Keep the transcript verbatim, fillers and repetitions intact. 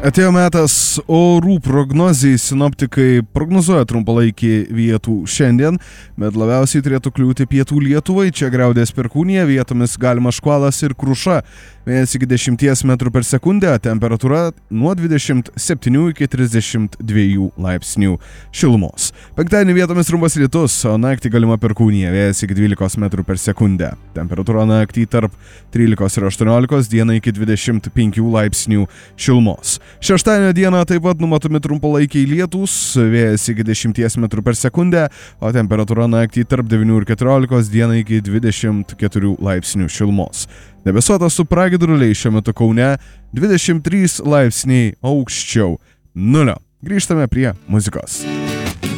Atėjo metas orų prognozijai, sinoptikai prognozuoja trumpalaikį vietų šiandien, bet labiausiai turėtų kliūti pietų Lietuvai, čia griaudės perkūnija, vietomis galima škvalas ir kruša, vėjas iki dešimties metrų per sekundę, temperatūra nuo dvidešimt septynių iki trisdešimt dviejų laipsnių šilumos. Penktadienį vietomis trumpas lietus, o naktį galima perkūnija, vėjas iki dvylikos metrų per sekundę, temperatūra naktį tarp trylikos ir aštuoniolikos, dieną iki dvidešimt penkių laipsnių šilumos. Šeštadienio dieną taip pat numatomi trumpalaikiai lietūs, vėjas iki dešimties metrų per sekundę, o temperatūra naktį tarp devynių ir keturiolikos, dieną iki dvidešimt keturių laipsnių šilumos. Debesuotas su pragiedruliais, šiuo metu Kaune dvidešimt trys laipsniai aukščiau nulio. Grįžtame prie muzikos.